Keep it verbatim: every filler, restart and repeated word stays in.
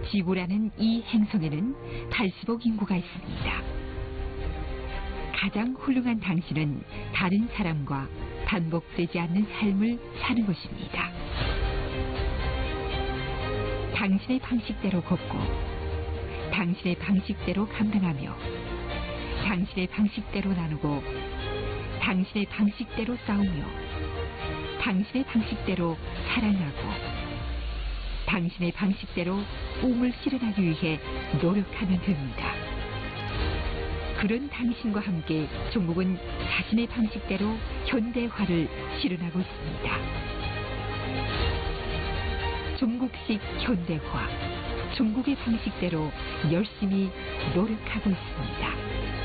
지구라는 이 행성에는 팔십억 인구가 있습니다. 가장 훌륭한 당신은 다른 사람과 반복되지 않는 삶을 사는 것입니다. 당신의 방식대로 걷고 당신의 방식대로 감당하며 당신의 방식대로 나누고 당신의 방식대로 싸우며 당신의 방식대로 사랑하고 당신의 방식대로 꿈을 실현하기 위해 노력하면 됩니다. 그런 당신과 함께 종국은 자신의 방식대로 현대화를 실현하고 있습니다. 종국식 현대화, 종국의 방식대로 열심히 노력하고 있습니다.